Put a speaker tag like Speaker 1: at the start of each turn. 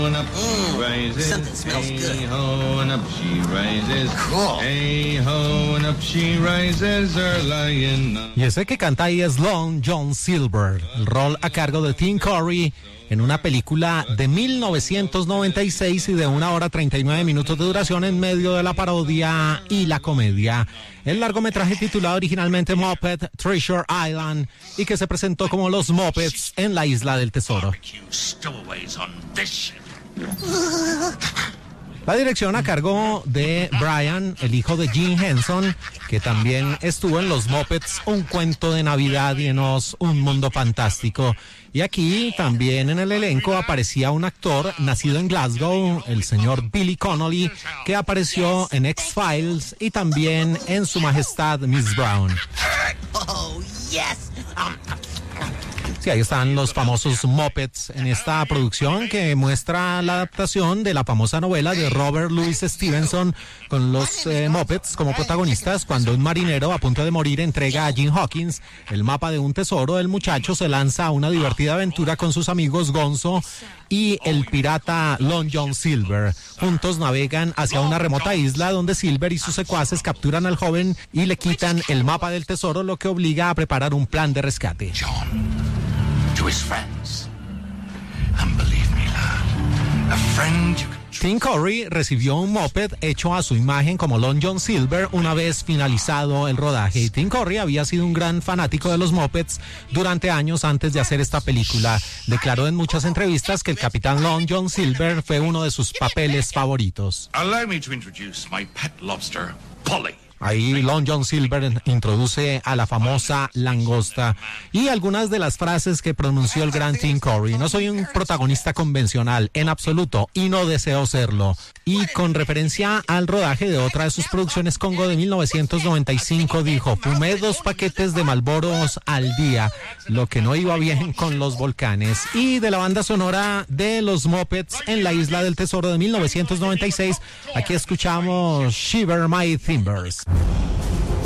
Speaker 1: Something smells good.
Speaker 2: Cool. Y ese que canta ahí es Long John Silver, el rol a cargo de Tim Curry en una película de 1996 y de 1 hora 39 minutos de duración en medio de la parodia y la comedia. El largometraje titulado originalmente Muppet Treasure Island y que se presentó como Los Muppets en la Isla del Tesoro. La dirección a cargo de Brian, el hijo de Jim Henson, que también estuvo en Los Muppets, Un Cuento de Navidad y en Oz, Un Mundo Fantástico. Y aquí también en el elenco aparecía un actor nacido en Glasgow, el señor Billy Connolly, que apareció en X-Files y también en Su Majestad Miss Brown.
Speaker 1: Oh, yes.
Speaker 2: Sí, ahí están los famosos Muppets en esta producción que muestra la adaptación de la famosa novela de Robert Louis Stevenson con los Muppets como protagonistas. Cuando un marinero a punto de morir entrega a Jim Hawkins el mapa de un tesoro, el muchacho se lanza a una divertida aventura con sus amigos Gonzo y el pirata Long John Silver. Juntos navegan hacia una remota isla donde Silver y sus secuaces capturan al joven y le quitan el mapa del tesoro, lo que obliga a preparar un plan de rescate.
Speaker 3: To his friends. And believe me, lad, a friend you can...
Speaker 2: Tim Curry recibió un Muppet hecho a su imagen como Long John Silver una vez finalizado el rodaje. Tim Curry había sido un gran fanático de los Muppets durante años antes de hacer esta película. Declaró en muchas entrevistas que el capitán Long John Silver fue uno de sus papeles favoritos.
Speaker 3: Allow me to introduce my pet lobster, Polly.
Speaker 2: Ahí Long John Silver introduce a la famosa langosta y algunas de las frases que pronunció el gran Tim Curry. No soy un protagonista convencional en absoluto y no deseo serlo. Y con referencia al rodaje de otra de sus producciones, Congo de 1995, dijo: fumé 2 paquetes de Marlboros al día, lo que no iba bien con los volcanes. Y de la banda sonora de los Muppets en la Isla del Tesoro de 1996, aquí escuchamos Shiver My Timbers.